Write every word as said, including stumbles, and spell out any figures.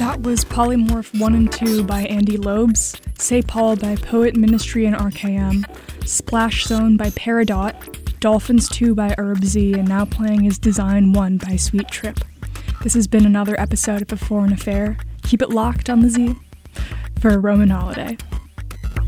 That was Polymorph one and two by Andy Lobes, Say Paul by Poet Ministry and R K M, Splash Zone by Peridot, Dolphins two by Herb Z, and now playing is Design one by Sweet Trip. This has been another episode of A Foreign Affair. Keep it locked on the Z for Roman Holiday.